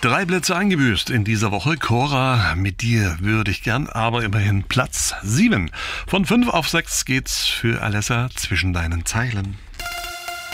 3 Plätze eingebüßt in dieser Woche. Cora, mit dir würde ich gern, aber immerhin Platz 7. Von 5 auf 6 geht's für Alessa zwischen deinen Zeilen.